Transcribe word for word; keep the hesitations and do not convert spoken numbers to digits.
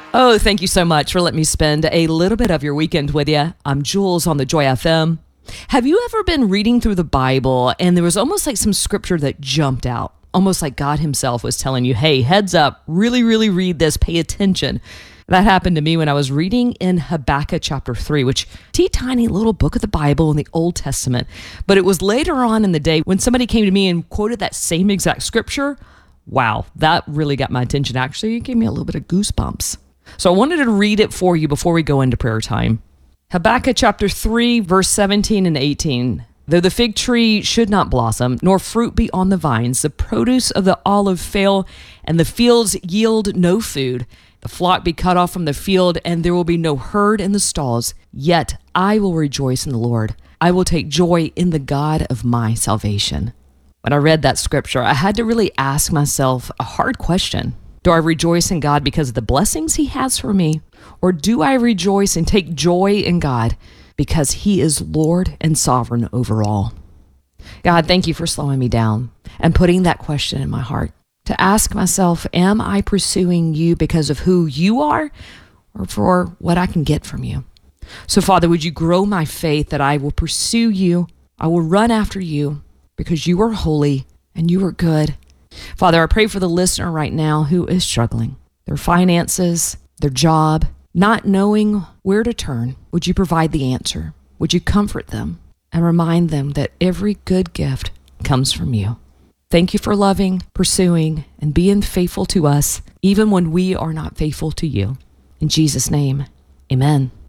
Oh, thank you so much for letting me spend a little bit of your weekend with you. I'm Jules on the Joy F M. Have you ever been reading through the Bible and there was almost like some scripture that jumped out? Almost like God himself was telling you, hey, heads up, really, really read this, pay attention. That happened to me when I was reading in Habakkuk chapter three, which teeny tiny little book of the Bible in the Old Testament. But it was later on in the day when somebody came to me and quoted that same exact scripture. Wow, that really got my attention. Actually, it gave me a little bit of goosebumps. So I wanted to read it for you before we go into prayer time. Habakkuk chapter three, verse seventeen and eighteen. Though the fig tree should not blossom, nor fruit be on the vines, the produce of the olive fail, and the fields yield no food, the flock be cut off from the field, and there will be no herd in the stalls, yet I will rejoice in the Lord. I will take joy in the God of my salvation. When I read that scripture, I had to really ask myself a hard question. Do I rejoice in God because of the blessings he has for me? Or do I rejoice and take joy in God because he is Lord and sovereign over all? God, thank you for slowing me down and putting that question in my heart to ask myself, am I pursuing you because of who you are or for what I can get from you? So, Father, would you grow my faith that I will pursue you, I will run after you because you are holy and you are good. Father, I pray for the listener right now who is struggling, their finances, their job, not knowing where to turn. Would you provide the answer? Would you comfort them and remind them that every good gift comes from you? Thank you for loving, pursuing, and being faithful to us, even when we are not faithful to you. In Jesus' name, amen.